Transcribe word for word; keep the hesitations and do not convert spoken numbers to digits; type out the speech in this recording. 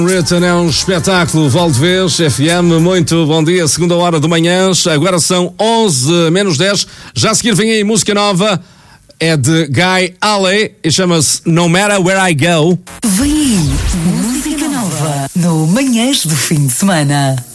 Written é um espetáculo, Valdevez, F M, muito bom dia, segunda hora de manhã, agora são onze menos dez, já a seguir vem aí música nova, é de Guy Alley e chama-se No Matter Where I Go. Vem aí, música nova, no Manhãs do Fim de Semana.